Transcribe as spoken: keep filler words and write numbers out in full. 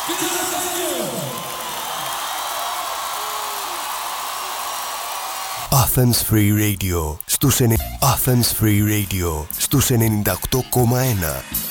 Athens Free Radio στους, ενε... Athens Free Radio στους ενενήντα οκτώ κόμμα ένα.